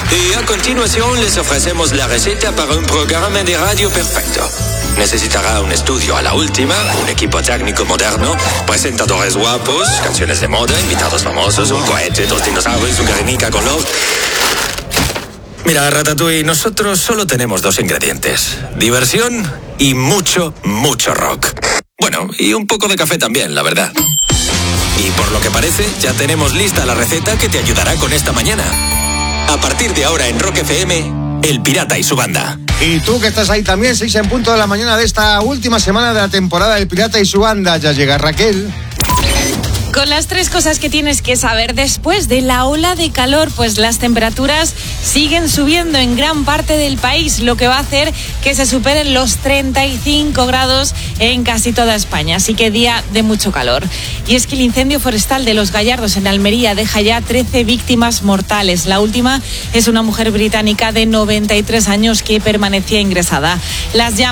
Y a continuación les ofrecemos la receta para un programa de radio perfecto. Necesitará un estudio a la última, un equipo técnico moderno, presentadores guapos, canciones de moda, invitados famosos, un cohete, 2 dinosaurios, un Guernica con love. Mira, Ratatouille, nosotros solo tenemos 2 ingredientes. Diversión y mucho, mucho rock. Bueno, y un poco de café también, la verdad. Y por lo que parece, ya tenemos lista la receta que te ayudará con esta mañana. A partir de ahora en Rock FM, El Pirata y su banda. Y tú que estás ahí también, 6 en punto de la mañana de esta última semana de la temporada del Pirata y su banda. Ya llega Raquel. Con las 3 cosas que tienes que saber después de la ola de calor, pues las temperaturas siguen subiendo en gran parte del país, lo que va a hacer que se superen los 35 grados en casi toda España, así que día de mucho calor. Y es que el incendio forestal de Los Gallardos en Almería deja ya 13 víctimas mortales. La última es una mujer británica de 93 años que permanecía ingresada. Las